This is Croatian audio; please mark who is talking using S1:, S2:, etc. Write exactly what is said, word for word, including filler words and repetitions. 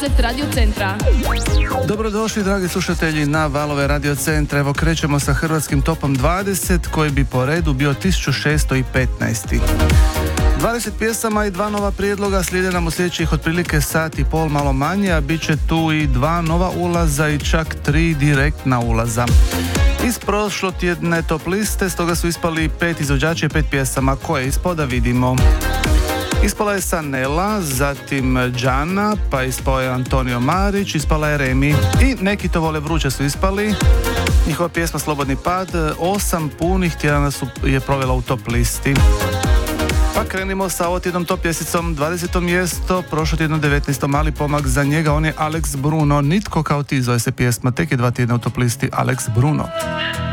S1: Radio Centra.
S2: Dobrodošli dragi slušatelji na valove Radio Centra. Evo krećemo sa hrvatskim topom dvadeset koji bi po redu bio tisuću šesto petnaest. dvadeset pjesama i dva nova prijedloga slijede nam u sljedećih otprilike sat i pol, malo manje, a bit će tu i dva nova ulaza i čak tri direktna ulaza. Iz prošlotjedne top liste stoga su ispali pet izvođača i pet pjesama. Koje ispoda vidimo? Ispala je Sanela, zatim Džana, pa ispao je Antonio Marić, ispala je Remi i Neki to vole vruće su ispali. Njihova pjesma Slobodni pad osam punih tjedana su je provela u top listi. Pa krenimo sa ovotjednom top pjesicom. dvadeseto mjesto, prošlotjedno devetnaesto mali pomak za njega, on je Alex Bruno. Nitko kao ti zove se pjesma, tek je dva tjedna u top listi Alex Bruno.